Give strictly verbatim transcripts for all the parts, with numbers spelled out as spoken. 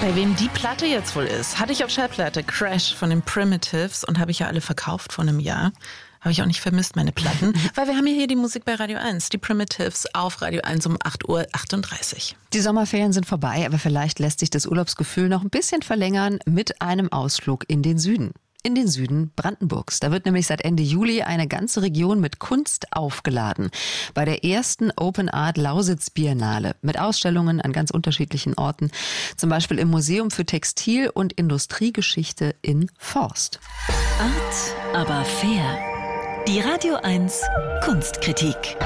Bei wem die Platte jetzt wohl ist, hatte ich auf Schallplatte Crash von den Primitives und habe ich ja alle verkauft vor einem Jahr. Habe ich auch nicht vermisst, meine Platten, weil wir haben ja hier die Musik bei Radio eins, die Primitives auf Radio eins um acht Uhr achtunddreißig. Die Sommerferien sind vorbei, aber vielleicht lässt sich das Urlaubsgefühl noch ein bisschen verlängern mit einem Ausflug in den Süden. In den Süden Brandenburgs. Da wird nämlich seit Ende Juli eine ganze Region mit Kunst aufgeladen. Bei der ersten Open Art Lausitz Biennale mit Ausstellungen an ganz unterschiedlichen Orten. Zum Beispiel im Museum für Textil- und Industriegeschichte in Forst. Art, aber fair. Die Radio eins Kunstkritik.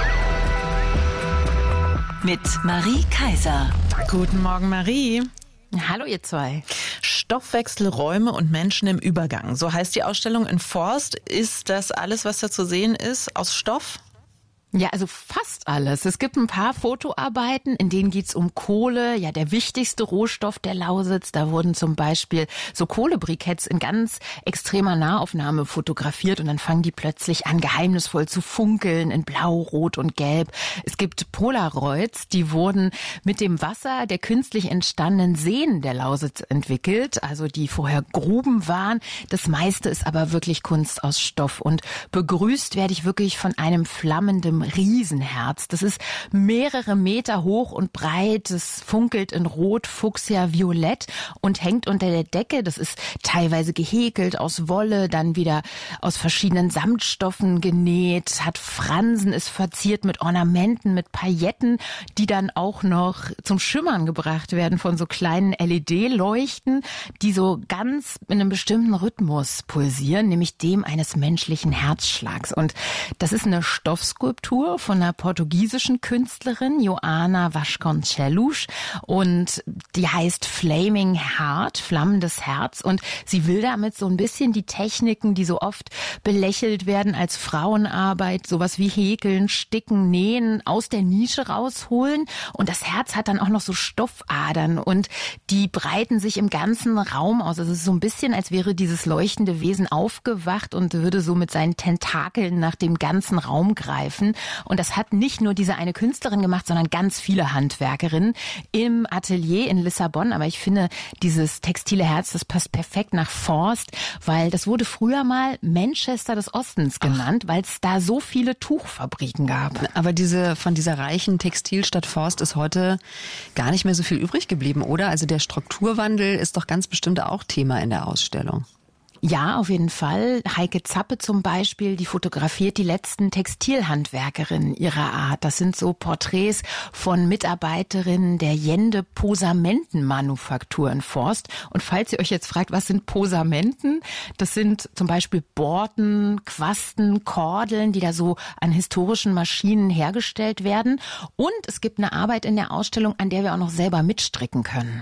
Mit Marie Kaiser. Guten Morgen, Marie. Hallo ihr zwei. Stoffwechsel, Räume und Menschen im Übergang. So heißt die Ausstellung in Forst. Ist das alles, was da zu sehen ist, aus Stoff? Ja, also fast alles. Es gibt ein paar Fotoarbeiten, in denen geht's um Kohle, ja der wichtigste Rohstoff der Lausitz. Da wurden zum Beispiel so Kohlebriketts in ganz extremer Nahaufnahme fotografiert und dann fangen die plötzlich an, geheimnisvoll zu funkeln in Blau, Rot und Gelb. Es gibt Polaroids, die wurden mit dem Wasser der künstlich entstandenen Seen der Lausitz entwickelt, also die vorher Gruben waren. Das meiste ist aber wirklich Kunst aus Stoff und begrüßt werde ich wirklich von einem flammenden Riesenherz. Das ist mehrere Meter hoch und breit. Es funkelt in Rot, Fuchsia, Violett und hängt unter der Decke. Das ist teilweise gehäkelt aus Wolle, dann wieder aus verschiedenen Samtstoffen genäht, hat Fransen, ist verziert mit Ornamenten, mit Pailletten, die dann auch noch zum Schimmern gebracht werden von so kleinen L E D-Leuchten, die so ganz in einem bestimmten Rhythmus pulsieren, nämlich dem eines menschlichen Herzschlags. Und das ist eine Stoffskulptur von einer portugiesischen Künstlerin, Joana Vasconcelos, und die heißt Flaming Heart, flammendes Herz, und sie will damit so ein bisschen die Techniken, die so oft belächelt werden als Frauenarbeit, sowas wie Häkeln, Sticken, Nähen, aus der Nische rausholen, und das Herz hat dann auch noch so Stoffadern und die breiten sich im ganzen Raum aus. Also es ist so ein bisschen, als wäre dieses leuchtende Wesen aufgewacht und würde so mit seinen Tentakeln nach dem ganzen Raum greifen. Und das hat nicht nur diese eine Künstlerin gemacht, sondern ganz viele Handwerkerinnen im Atelier in Lissabon. Aber ich finde, dieses textile Herz, das passt perfekt nach Forst, weil das wurde früher mal Manchester des Ostens genannt, weil es da so viele Tuchfabriken gab. Aber diese von dieser reichen Textilstadt Forst ist heute gar nicht mehr so viel übrig geblieben, oder? Also der Strukturwandel ist doch ganz bestimmt auch Thema in der Ausstellung. Ja, auf jeden Fall. Heike Zappe zum Beispiel, die fotografiert die letzten Textilhandwerkerinnen ihrer Art. Das sind so Porträts von Mitarbeiterinnen der Jende Posamentenmanufaktur in Forst. Und falls ihr euch jetzt fragt, was sind Posamenten? Das sind zum Beispiel Borten, Quasten, Kordeln, die da so an historischen Maschinen hergestellt werden. Und es gibt eine Arbeit in der Ausstellung, an der wir auch noch selber mitstricken können.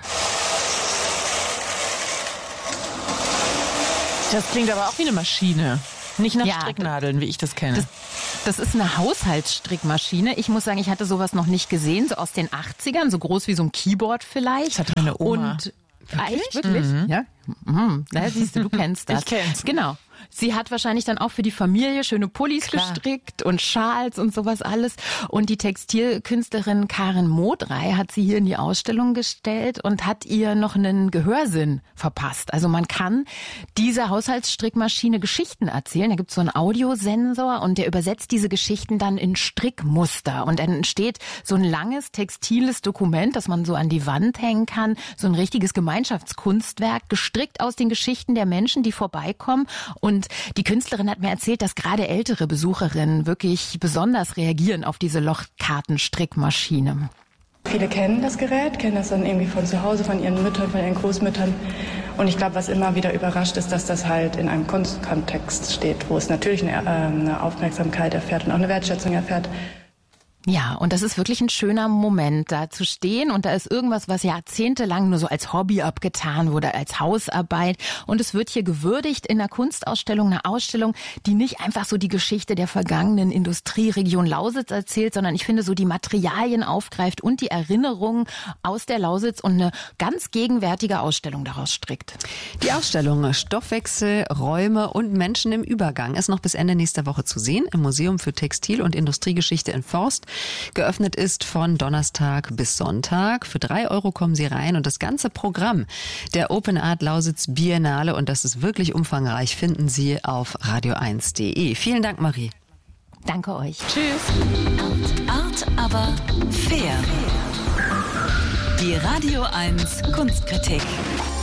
Das klingt aber auch wie eine Maschine. Nicht nach ja, Stricknadeln, wie ich das kenne. Das, das ist eine Haushaltsstrickmaschine. Ich muss sagen, ich hatte sowas noch nicht gesehen, so aus den achtzigern, so groß wie so ein Keyboard vielleicht. Das hatte meine Oma. Und wirklich? Echt, wirklich? Mhm. Ja. Mhm. Na, siehst du, du kennst das. Ich kenn's. Genau. Sie hat wahrscheinlich dann auch für die Familie schöne Pullis Klar. gestrickt und Schals und sowas alles. Und die Textilkünstlerin Karin Modrey hat sie hier in die Ausstellung gestellt und hat ihr noch einen Gehörsinn verpasst. Also man kann dieser Haushaltsstrickmaschine Geschichten erzählen. Da gibt es so einen Audiosensor und der übersetzt diese Geschichten dann in Strickmuster. Und dann entsteht so ein langes textiles Dokument, das man so an die Wand hängen kann. So ein richtiges Gemeinschaftskunstwerk, gestrickt aus den Geschichten der Menschen, die vorbeikommen. Und die Künstlerin hat mir erzählt, dass gerade ältere Besucherinnen wirklich besonders reagieren auf diese Lochkartenstrickmaschine. Viele kennen das Gerät, kennen das dann irgendwie von zu Hause, von ihren Müttern, von ihren Großmüttern. Und ich glaube, was immer wieder überrascht ist, dass das halt in einem Kunstkontext steht, wo es natürlich eine, äh, eine Aufmerksamkeit erfährt und auch eine Wertschätzung erfährt. Ja, und das ist wirklich ein schöner Moment, da zu stehen, und da ist irgendwas, was jahrzehntelang nur so als Hobby abgetan wurde, als Hausarbeit, und es wird hier gewürdigt in einer Kunstausstellung, eine Ausstellung, die nicht einfach so die Geschichte der vergangenen Industrieregion Lausitz erzählt, sondern ich finde so die Materialien aufgreift und die Erinnerungen aus der Lausitz und eine ganz gegenwärtige Ausstellung daraus strickt. Die Ausstellung Stoffwechsel, Räume und Menschen im Übergang ist noch bis Ende nächster Woche zu sehen im Museum für Textil- und Industriegeschichte in Forst. geöffnet ist von Donnerstag bis Sonntag. Für drei Euro kommen Sie rein und das ganze Programm der Open Art Lausitz Biennale, und das ist wirklich umfangreich, finden Sie auf radio eins punkt de. Vielen Dank, Marie. Danke euch. Tschüss. Art, aber fair. Die Radio eins Kunstkritik.